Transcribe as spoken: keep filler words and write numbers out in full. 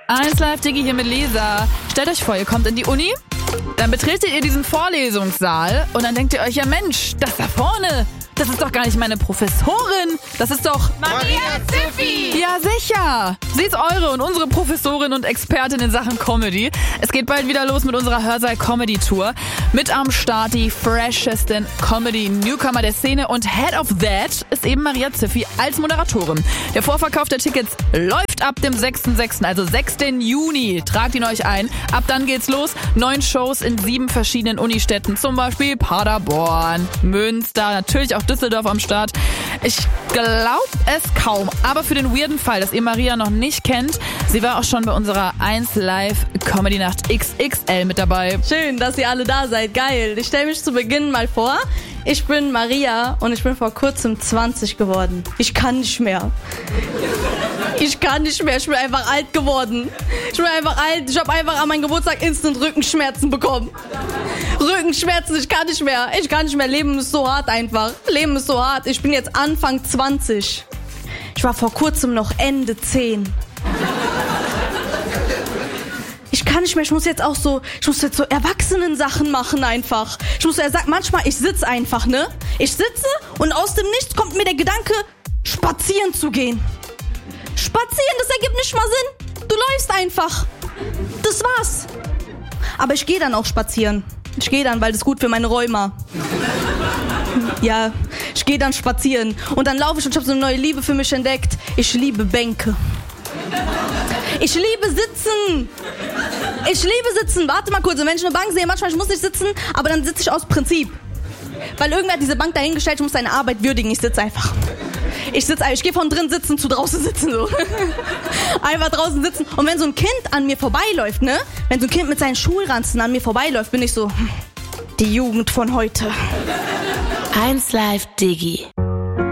eins Live Digi hier mit Lisa. Stellt euch vor, ihr kommt in die Uni, dann betretet ihr diesen Vorlesungssaal und dann denkt ihr euch, ja Mensch, das da vorne, das ist doch gar nicht meine Professorin, das ist doch Maria Zipfi! Ja, sicher. Sie ist eure und unsere Professorin und Expertin in Sachen Comedy. Es geht bald wieder los mit unserer Hörsaal-Comedy-Tour. Mit am Start die freshesten Comedy-Newcomer der Szene und Head of That ist eben Maria Zipfi als Moderatorin. Der Vorverkauf der Tickets läuft ab dem sechsten sechsten, also sechsten Juni. Tragt ihn euch ein. Ab dann geht's los. Neun Shows in sieben verschiedenen Unistädten, zum Beispiel Paderborn, Münster, natürlich auch Düsseldorf am Start. Ich glaube es kaum, aber für den weirden Fall, dass ihr Maria noch nicht kennt, sie war auch schon bei unserer eins Live Comedy Nacht X X L mit dabei. Schön, dass ihr alle da seid. Geil. Ich stelle mich zu Beginn mal vor. Ich bin Maria und ich bin vor kurzem zwanzig geworden. Ich kann nicht mehr. Ich kann nicht mehr. Ich bin einfach alt geworden. Ich bin einfach alt. Ich habe einfach an meinem Geburtstag instant Rückenschmerzen bekommen. Rückenschmerzen, ich kann nicht mehr. Ich kann nicht mehr. Leben ist so hart einfach. Leben ist so hart. Ich bin jetzt Anfang zwanzig. Ich war vor kurzem noch Ende zehn. Ich kann nicht mehr, ich muss jetzt auch so, ich muss jetzt so Erwachsenen-Sachen machen einfach. Ich muss, er sagt manchmal, ich sitze einfach, ne? Ich sitze und aus dem Nichts kommt mir der Gedanke, spazieren zu gehen. Spazieren, das ergibt nicht mal Sinn. Du läufst einfach. Das war's. Aber ich gehe dann auch spazieren. Ich gehe dann, weil das ist gut für meine Rheuma. Ja, ich gehe dann spazieren. Und dann laufe ich und ich habe so eine neue Liebe für mich entdeckt. Ich liebe Bänke. Ich liebe Sitzen. Ich liebe Sitzen. Warte mal kurz. Wenn ich eine Bank sehe, manchmal ich muss nicht sitzen, aber dann sitze ich aus Prinzip. Weil irgendwer hat diese Bank dahingestellt, ich muss seine Arbeit würdigen. Ich sitze einfach. Ich sitze, ich gehe von drin sitzen zu draußen sitzen. So. Einfach draußen sitzen. Und wenn so ein Kind an mir vorbeiläuft, ne? Wenn so ein Kind mit seinen Schulranzen an mir vorbeiläuft, bin ich so, die Jugend von heute. eins Live Digi.